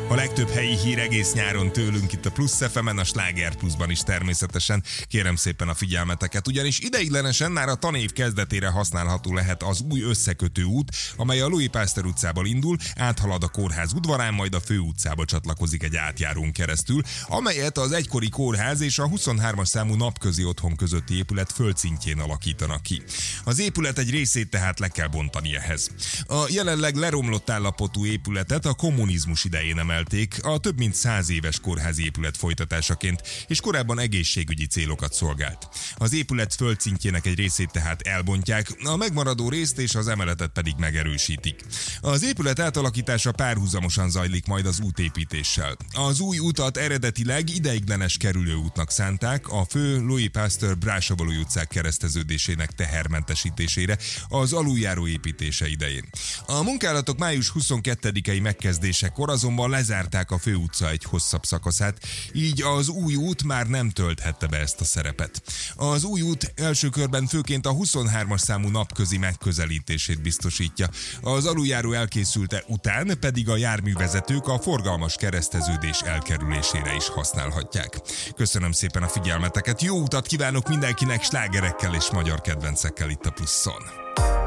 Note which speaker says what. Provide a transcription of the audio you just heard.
Speaker 1: A legtöbb helyi hír egész nyáron tőlünk itt a Plusz FM-en, a Sláger Pluszban is természetesen. Kérem szépen a figyelmeteket, ugyanis ideiglenesen már a tanév kezdetére használható lehet az új összekötő út, amely a Louis Pasteur utcából indul, áthalad a kórház udvarán, majd a főutcába csatlakozik egy átjárón keresztül, amelyet az egykori kórház és a 23-as számú napközi otthon közötti épület földszintjén alakítanak ki. Az épület egy részét tehát le kell bontani ehhez. A jelenleg leromlott állapotú épületet a kommunizmus idején emelték a több mint 100 éves kórházi épület folytatásaként, és korábban egészségügyi célokat szolgált. Az épület földszintjének egy részét tehát elbontják, a megmaradó részt és az emeletet pedig megerősítik. Az épület átalakítása párhuzamosan zajlik majd az útépítéssel. Az új utat eredetileg ideiglenes kerülőútnak szánták a fő Louis Pasteur Brassavoly utcák kereszteződésének tehermentesítésére az aluljáró építése idején. A munkálatok május 22-i megkezdésekor azonban lezárták a főutca egy hosszabb szakaszát, így az új út már nem tölthette be ezt a szerepet. Az új út első körben főként a 23-as számú napközi megközelítését biztosítja, az aluljáró elkészülte után pedig a járművezetők a forgalmas kereszteződés elkerülésére is használhatják. Köszönöm szépen a figyelmeteket, jó utat kívánok mindenkinek slágerekkel és magyar kedvencekkel itt a Pluszon.